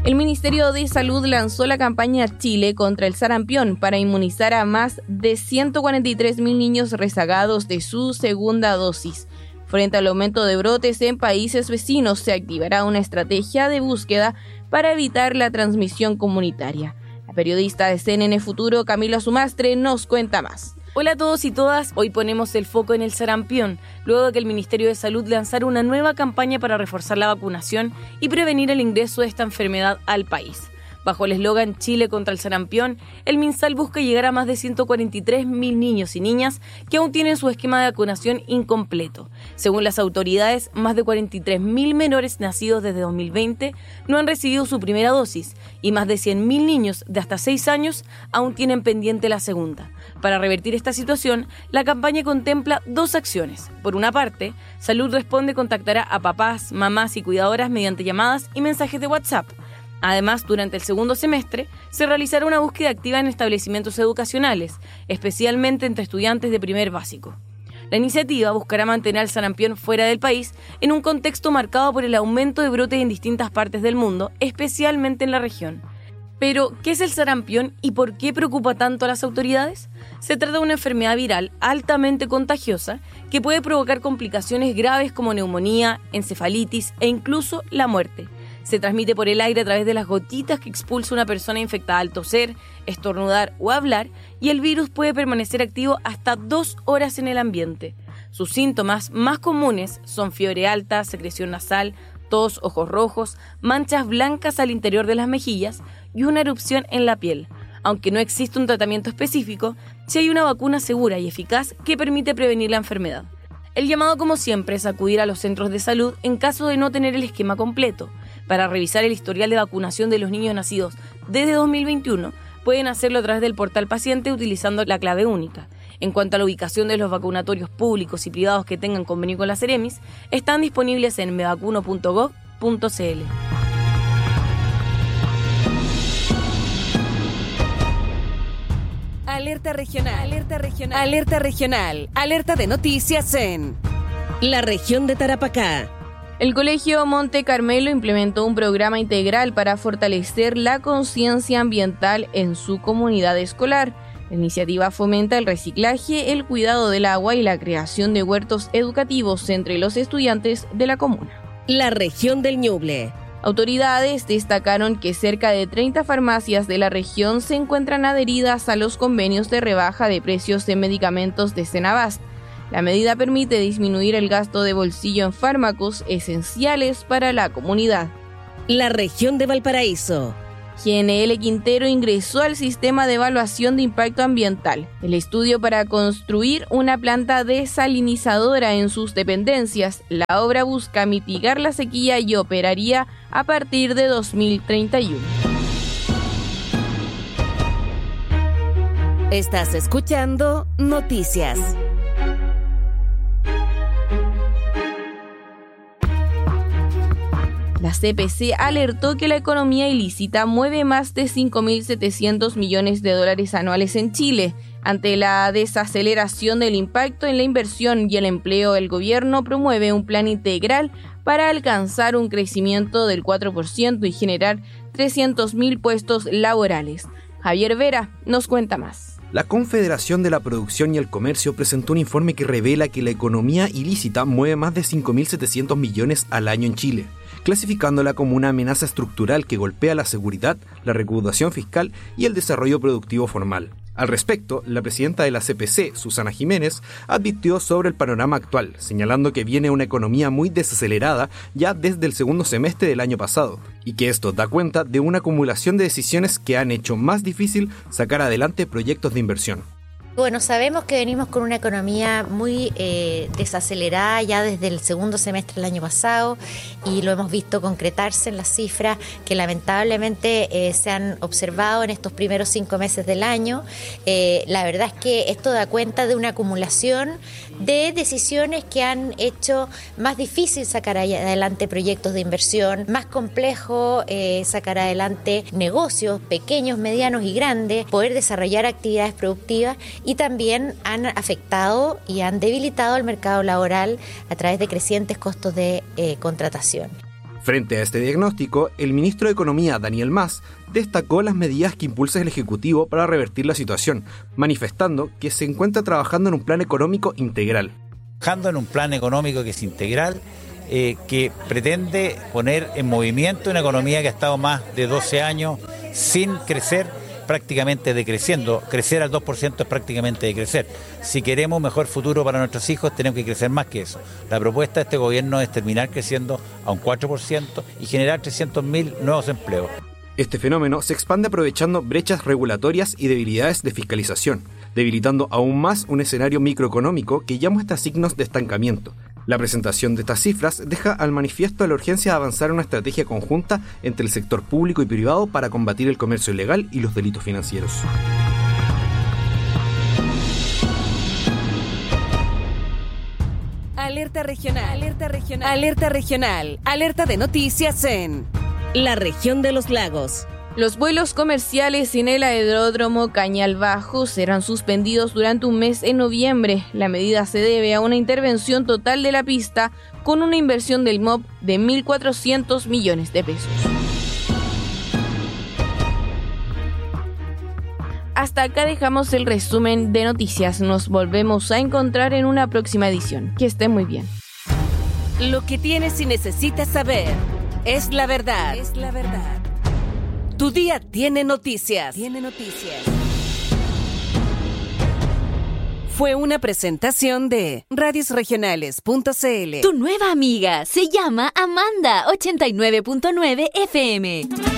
El Ministerio de Salud lanzó la campaña Chile contra el sarampión para inmunizar a más de 143.000 niños rezagados de su segunda dosis. Frente al aumento de brotes en países vecinos, se activará una estrategia de búsqueda para evitar la transmisión comunitaria. La periodista de CNN Futuro, Camila Sumastre, nos cuenta más. Hola a todos y todas, hoy ponemos el foco en el sarampión, luego de que el Ministerio de Salud lanzara una nueva campaña para reforzar la vacunación y prevenir el ingreso de esta enfermedad al país. Bajo el eslogan Chile contra el sarampión, el MinSal busca llegar a más de 143.000 niños y niñas que aún tienen su esquema de vacunación incompleto. Según las autoridades, más de 43.000 menores nacidos desde 2020 no han recibido su primera dosis y más de 100.000 niños de hasta 6 años aún tienen pendiente la segunda. Para revertir esta situación, la campaña contempla 2 acciones. Por una parte, Salud Responde contactará a papás, mamás y cuidadoras mediante llamadas y mensajes de WhatsApp. Además, durante el segundo semestre, se realizará una búsqueda activa en establecimientos educacionales, especialmente entre estudiantes de primer básico. La iniciativa buscará mantener al sarampión fuera del país en un contexto marcado por el aumento de brotes en distintas partes del mundo, especialmente en la región. Pero, ¿qué es el sarampión y por qué preocupa tanto a las autoridades? Se trata de una enfermedad viral altamente contagiosa que puede provocar complicaciones graves como neumonía, encefalitis e incluso la muerte. Se transmite por el aire a través de las gotitas que expulsa una persona infectada al toser, estornudar o hablar, y el virus puede permanecer activo hasta 2 horas en el ambiente. Sus síntomas más comunes son fiebre alta, secreción nasal, tos, ojos rojos, manchas blancas al interior de las mejillas y una erupción en la piel. Aunque no existe un tratamiento específico, sí hay una vacuna segura y eficaz que permite prevenir la enfermedad. El llamado, como siempre, es acudir a los centros de salud en caso de no tener el esquema completo. Para revisar el historial de vacunación de los niños nacidos desde 2021, pueden hacerlo a través del portal paciente utilizando la clave única. En cuanto a la ubicación de los vacunatorios públicos y privados que tengan convenio con la Ceremis, están disponibles en mevacuno.gov.cl. Alerta regional, alerta regional, alerta regional, alerta de noticias en la región de Tarapacá. El Colegio Monte Carmelo implementó un programa integral para fortalecer la conciencia ambiental en su comunidad escolar. La iniciativa fomenta el reciclaje, el cuidado del agua y la creación de huertos educativos entre los estudiantes de la comuna. La región del Ñuble. Autoridades destacaron que cerca de 30 farmacias de la región se encuentran adheridas a los convenios de rebaja de precios de medicamentos de Senabast. La medida permite disminuir el gasto de bolsillo en fármacos esenciales para la comunidad. La región de Valparaíso. GNL Quintero ingresó al sistema de evaluación de impacto ambiental. El estudio para construir una planta desalinizadora en sus dependencias. La obra busca mitigar la sequía y operaría a partir de 2031. Estás escuchando Noticias. La CPC alertó que la economía ilícita mueve más de 5.700 millones de dólares anuales en Chile. Ante la desaceleración del impacto en la inversión y el empleo, el gobierno promueve un plan integral para alcanzar un crecimiento del 4% y generar 300.000 puestos laborales. Javier Vera nos cuenta más. La Confederación de la Producción y el Comercio presentó un informe que revela que la economía ilícita mueve más de 5.700 millones al año en Chile, clasificándola como una amenaza estructural que golpea la seguridad, la recaudación fiscal y el desarrollo productivo formal. Al respecto, la presidenta de la CPC, Susana Jiménez, advirtió sobre el panorama actual, señalando que viene una economía muy desacelerada ya desde el segundo semestre del año pasado, y que esto da cuenta de una acumulación de decisiones que han hecho más difícil sacar adelante proyectos de inversión. Bueno, sabemos que venimos con una economía muy desacelerada ya desde el segundo semestre del año pasado y lo hemos visto concretarse en las cifras que lamentablemente se han observado en estos primeros 5 meses del año. La verdad es que esto da cuenta de una acumulación de decisiones que han hecho más difícil sacar adelante proyectos de inversión, más complejo sacar adelante negocios pequeños, medianos y grandes, poder desarrollar actividades productivas. Y también han afectado y han debilitado el mercado laboral a través de crecientes costos de contratación. Frente a este diagnóstico, el ministro de Economía, Daniel Mas, destacó las medidas que impulsa el Ejecutivo para revertir la situación, manifestando que se encuentra trabajando en un plan económico integral. Trabajando en un plan económico que es integral, que pretende poner en movimiento una economía que ha estado más de 12 años sin crecer, prácticamente decreciendo. Crecer al 2% es prácticamente decrecer. Si queremos un mejor futuro para nuestros hijos, tenemos que crecer más que eso. La propuesta de este gobierno es terminar creciendo a un 4% y generar 300.000 nuevos empleos. Este fenómeno se expande aprovechando brechas regulatorias y debilidades de fiscalización, debilitando aún más un escenario microeconómico que ya muestra signos de estancamiento. La presentación de estas cifras deja al manifiesto la urgencia de avanzar en una estrategia conjunta entre el sector público y privado para combatir el comercio ilegal y los delitos financieros. Alerta regional, alerta regional, alerta regional, alerta de noticias en la región de los lagos. Los vuelos comerciales en el aeródromo Cañal Bajo serán suspendidos durante un mes en noviembre. La medida se debe a una intervención total de la pista con una inversión del MOP de 1.400 millones de pesos. Hasta acá dejamos el resumen de noticias. Nos volvemos a encontrar en una próxima edición. Que estén muy bien. Lo que tienes y necesitas saber es la verdad. Es la verdad. Tu día tiene noticias. Tiene noticias. Fue una presentación de radiosregionales.cl. Tu nueva amiga se llama Amanda 89.9 FM.